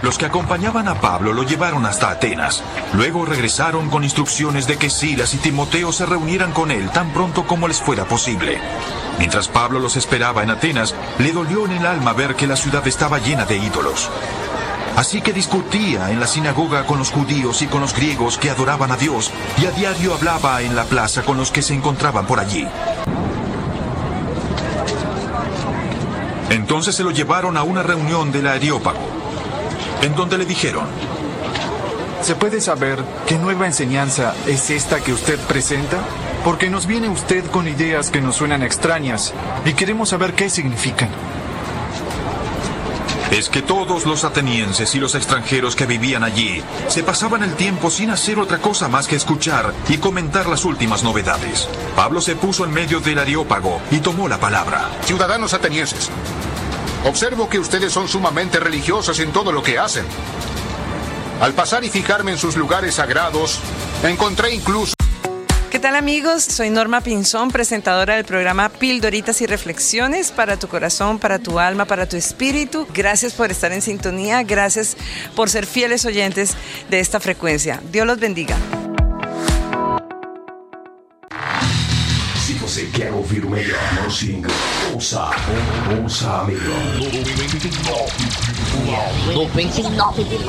Los que acompañaban a Pablo lo llevaron hasta Atenas. Luego regresaron con instrucciones de que Silas y Timoteo se reunieran con él tan pronto como les fuera posible. Mientras Pablo los esperaba en Atenas, le dolió en el alma ver que la ciudad estaba llena de ídolos. Así que discutía en la sinagoga con los judíos y con los griegos que adoraban a Dios, y a diario hablaba en la plaza con los que se encontraban por allí. Entonces se lo llevaron a una reunión del Areópago, en donde le dijeron: ¿Se puede saber qué nueva enseñanza es esta que usted presenta? Porque nos viene usted con ideas que nos suenan extrañas y queremos saber qué significan. Es que todos los atenienses y los extranjeros que vivían allí se pasaban el tiempo sin hacer otra cosa más que escuchar y comentar las últimas novedades. Pablo se puso en medio del Areópago y tomó la palabra. Ciudadanos atenienses, observo que ustedes son sumamente religiosos en todo lo que hacen. Al pasar y fijarme en sus lugares sagrados, encontré incluso... ¿Qué tal, amigos? Soy Norma Pinzón, presentadora del programa Pildoritas y Reflexiones para tu corazón, para tu alma, para tu espíritu. Gracias por estar en sintonía, gracias por ser fieles oyentes de esta frecuencia. Dios los bendiga. Se você quer ouvir o melhor, não se engane. Ouça a melhor. 99,9.